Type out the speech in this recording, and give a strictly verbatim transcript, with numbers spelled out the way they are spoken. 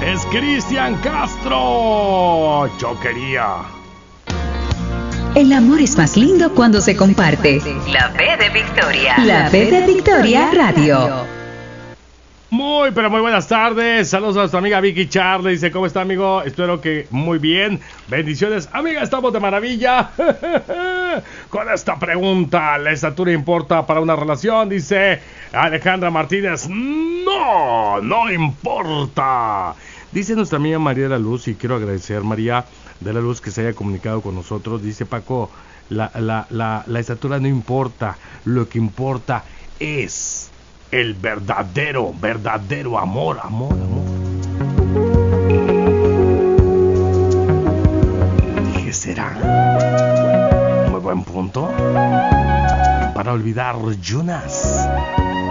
Es Cristian Castro. Choquería. El amor es más lindo cuando se comparte. La B de Victoria. La B de Victoria Radio. Muy, pero muy buenas tardes. Saludos a nuestra amiga Vicky Charlie. Dice, ¿cómo está, amigo? Espero que muy bien. Bendiciones. Amiga, estamos de maravilla. Con esta pregunta, ¿la estatura importa para una relación? Dice Alejandra Martínez. No, no importa. Dice nuestra amiga María de la Luz, y quiero agradecer, María de la Luz, que se haya comunicado con nosotros. Dice Paco, la, la, la, la estatura no importa. Lo que importa es el verdadero, verdadero amor, amor, amor. ¿Qué será? Muy buen punto para olvidar Jonas.